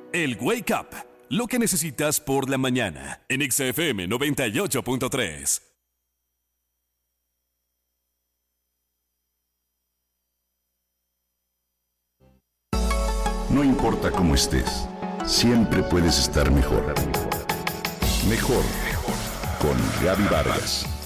El Wake Up, lo que necesitas por la mañana, en XFM 98.3. No importa cómo estés, siempre puedes estar mejor. Mejor, con Gaby Vargas.